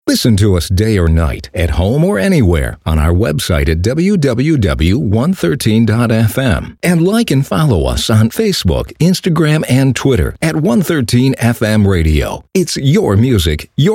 Listen to us day or night, at home or anywhere, on our website at www.113.fm. And like and follow us on Facebook, Instagram, and Twitter at 113 FM Radio. It's your music, your